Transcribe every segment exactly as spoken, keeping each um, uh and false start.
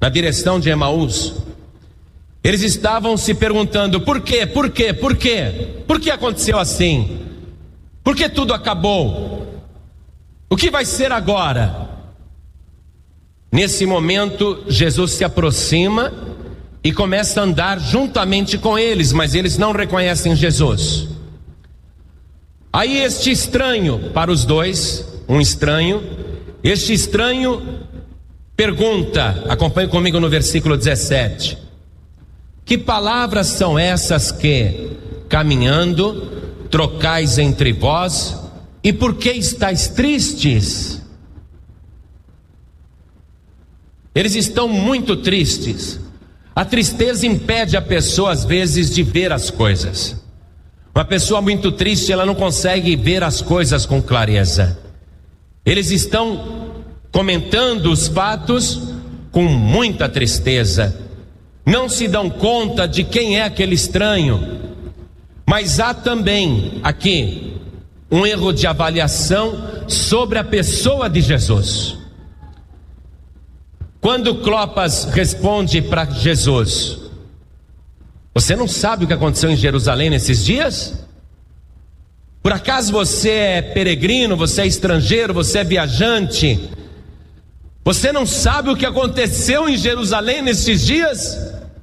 na direção de Emaús. Eles estavam se perguntando: por quê? Por quê? Por quê? Por que aconteceu assim? Por que tudo acabou? O que vai ser agora? Nesse momento, Jesus se aproxima e começa a andar juntamente com eles, mas eles não reconhecem Jesus. Aí este estranho, para os dois, um estranho, este estranho pergunta, acompanhe comigo no versículo dezessete: que palavras são essas que, caminhando, trocais entre vós, e por que estáis tristes? Eles estão muito tristes. A tristeza impede a pessoa às vezes de ver as coisas. Uma pessoa muito triste, ela não consegue ver as coisas com clareza. Eles estão comentando os fatos com muita tristeza. Não se dão conta de quem é aquele estranho. Mas há também aqui um erro de avaliação sobre a pessoa de Jesus. Quando Cleopas responde para Jesus: você não sabe o que aconteceu em Jerusalém nesses dias? Por acaso você é peregrino, você é estrangeiro, você é viajante? Você não sabe o que aconteceu em Jerusalém nesses dias?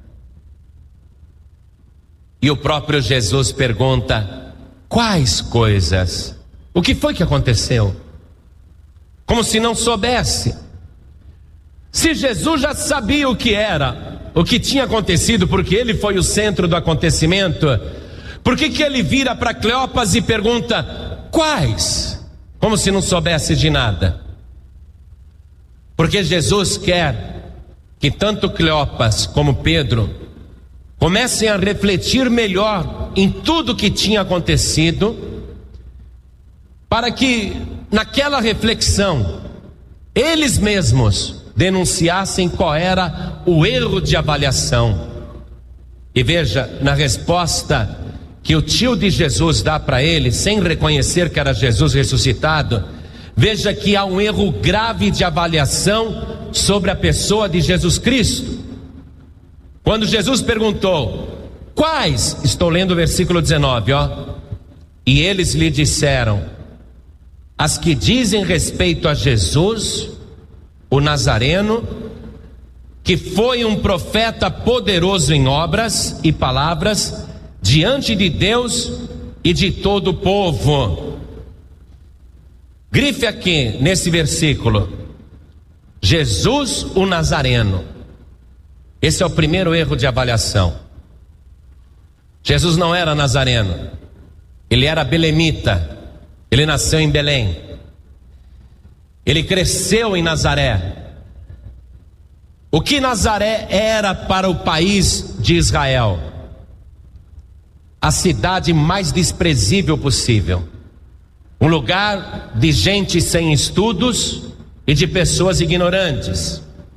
E o próprio Jesus pergunta: quais coisas? O que foi que aconteceu? Como se não soubesse. Se Jesus já sabia o que era, o que tinha acontecido, porque ele foi o centro do acontecimento, por que que ele vira para Cleopas e pergunta: quais? Como se não soubesse de nada. Porque Jesus quer que tanto Cleopas como Pedro comecem a refletir melhor em tudo que tinha acontecido, para que naquela reflexão eles mesmos denunciassem qual era o erro de avaliação. E veja, na resposta que o tio de Jesus dá para ele, sem reconhecer que era Jesus ressuscitado, veja que há um erro grave de avaliação sobre a pessoa de Jesus Cristo. Quando Jesus perguntou: quais? Estou lendo o versículo dezenove, ó. E eles lhe disseram: as que dizem respeito a Jesus, o Nazareno, que foi um profeta poderoso em obras e palavras diante de Deus e de todo o povo. Grife aqui nesse versículo: Jesus o Nazareno. Esse é o primeiro erro de avaliação. Jesus não era nazareno, ele era belemita. Ele nasceu em Belém, ele cresceu em Nazaré. O que Nazaré era para o país de Israel? A cidade mais desprezível possível, um lugar de gente sem estudos e de pessoas ignorantes.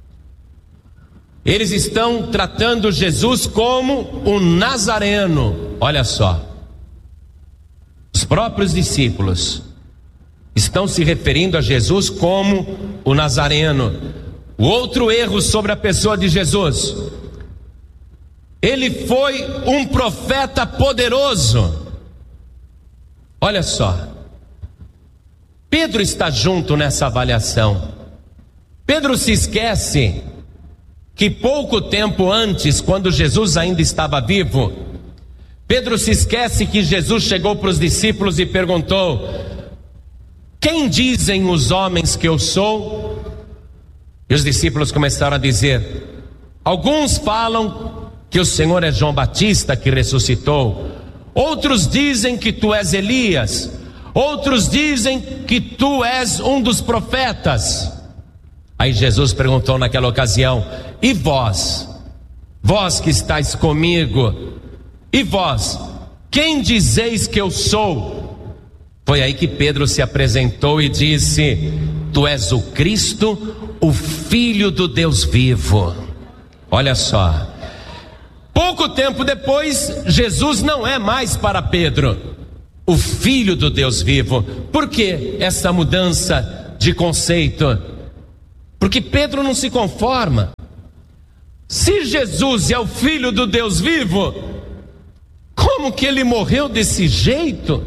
Eles estão tratando Jesus como um nazareno. Olha só, os próprios discípulos estão se referindo a Jesus como o Nazareno. O outro erro sobre a pessoa de Jesus: ele foi um profeta poderoso. Olha só, Pedro está junto nessa avaliação. Pedro se esquece que pouco tempo antes, quando Jesus ainda estava vivo, Pedro se esquece que Jesus chegou para os discípulos e perguntou: quem dizem os homens que eu sou? E os discípulos começaram a dizer: alguns falam que o Senhor é João Batista que ressuscitou, outros dizem que tu és Elias, outros dizem que tu és um dos profetas. Aí Jesus perguntou naquela ocasião: e vós? Vós que estáis comigo, e vós, quem dizeis que eu sou? Foi aí que Pedro se apresentou e disse: tu és o Cristo, o Filho do Deus vivo. Olha só, pouco tempo depois, Jesus não é mais para Pedro o Filho do Deus vivo. Por que essa mudança de conceito? Porque Pedro não se conforma. Se Jesus é o Filho do Deus vivo, como que ele morreu desse jeito?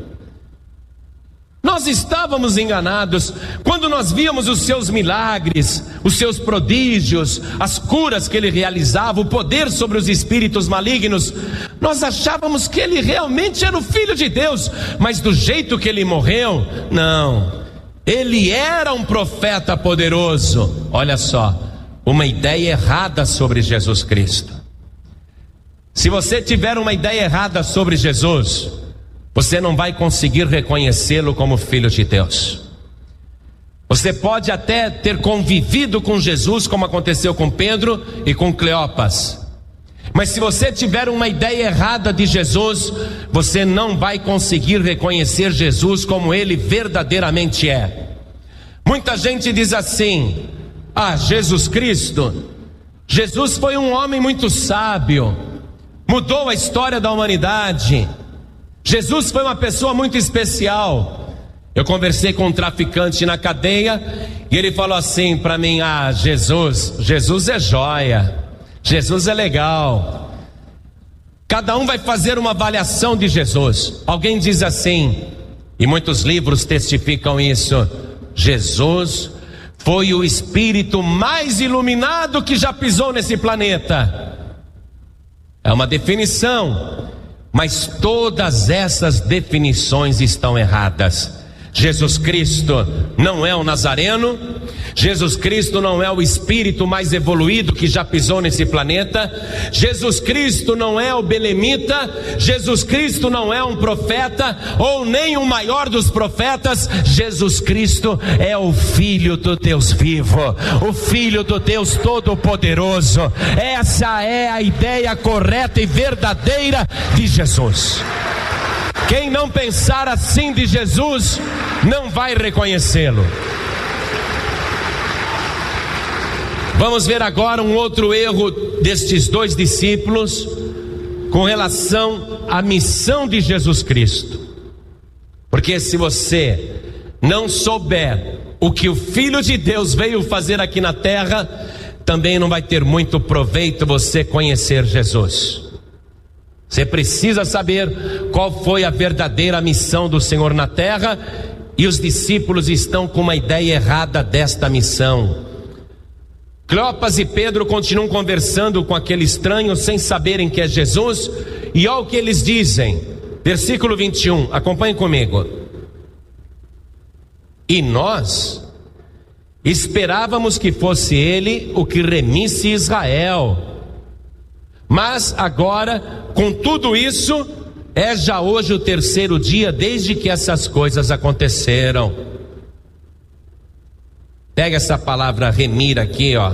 Nós estávamos enganados quando nós víamos os seus milagres, os seus prodígios, as curas que ele realizava, o poder sobre os espíritos malignos. Nós achávamos que ele realmente era o Filho de Deus, mas do jeito que ele morreu, não. Ele era um profeta poderoso. Olha só, uma ideia errada sobre Jesus Cristo. Se você tiver uma ideia errada sobre Jesus, você não vai conseguir reconhecê-lo como Filho de Deus. Você pode até ter convivido com Jesus, como aconteceu com Pedro e com Cleopas, mas se você tiver uma ideia errada de Jesus, você não vai conseguir reconhecer Jesus como ele verdadeiramente é. Muita gente diz assim: ah, Jesus Cristo, Jesus foi um homem muito sábio, mudou a história da humanidade. Jesus foi uma pessoa muito especial. Eu conversei com um traficante na cadeia e ele falou assim para mim: ah, Jesus, Jesus é joia, Jesus é legal. Cada um vai fazer uma avaliação de Jesus. Alguém diz assim, e muitos livros testificam isso: Jesus foi o espírito mais iluminado que já pisou nesse planeta. É uma definição, mas todas essas definições estão erradas. Jesus Cristo não é o Nazareno, Jesus Cristo não é o espírito mais evoluído que já pisou nesse planeta, Jesus Cristo não é o belemita, Jesus Cristo não é um profeta, ou nem o maior dos profetas. Jesus Cristo é o Filho do Deus vivo, o Filho do Deus Todo-Poderoso. Essa é a ideia correta e verdadeira de Jesus. Quem não pensar assim de Jesus, não vai reconhecê-lo. Vamos ver agora um outro erro destes dois discípulos com relação à missão de Jesus Cristo. Porque se você não souber o que o Filho de Deus veio fazer aqui na terra, também não vai ter muito proveito você conhecer Jesus. Você precisa saber qual foi a verdadeira missão do Senhor na terra, e os discípulos estão com uma ideia errada desta missão. Cleopas e Pedro continuam conversando com aquele estranho sem saberem que é Jesus, e olha o que eles dizem, versículo vinte e um, acompanhe comigo. E nós esperávamos que fosse ele o que remisse Israel, mas agora, com tudo isso, é já hoje o terceiro dia desde que essas coisas aconteceram. Pega essa palavra remir aqui, ó.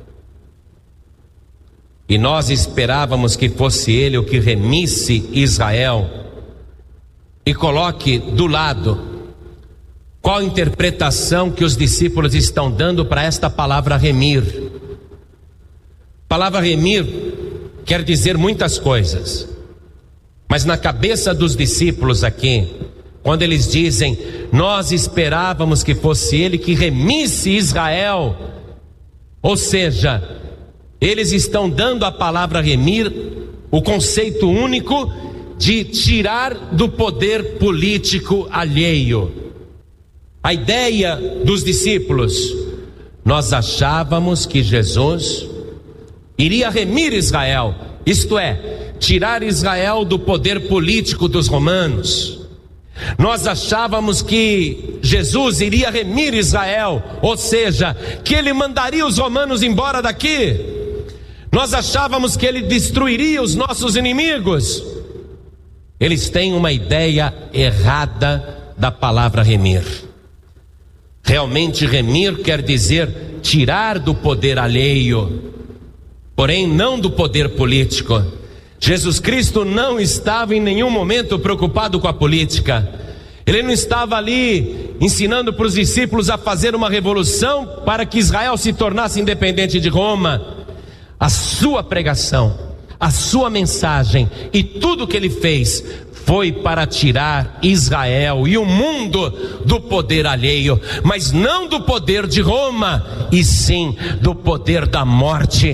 E nós esperávamos que fosse ele o que remisse Israel. E coloque do lado qual a interpretação que os discípulos estão dando para esta palavra remir. A palavra remir quer dizer muitas coisas, mas na cabeça dos discípulos aqui, quando eles dizem, nós esperávamos que fosse ele que remisse Israel, ou seja, eles estão dando à palavra remir o conceito único de tirar do poder político alheio. A ideia dos discípulos: nós achávamos que Jesus iria remir Israel, isto é, tirar Israel do poder político dos romanos. Nós achávamos que Jesus iria remir Israel, ou seja, que ele mandaria os romanos embora daqui. Nós achávamos que ele destruiria os nossos inimigos. Eles têm uma ideia errada da palavra remir. Realmente remir quer dizer tirar do poder alheio, porém não do poder político. Jesus Cristo não estava em nenhum momento preocupado com a política. Ele não estava ali ensinando para os discípulos a fazer uma revolução para que Israel se tornasse independente de Roma. A sua pregação, a sua mensagem e tudo que ele fez foi para tirar Israel e o mundo do poder alheio, mas não do poder de Roma, e sim do poder da morte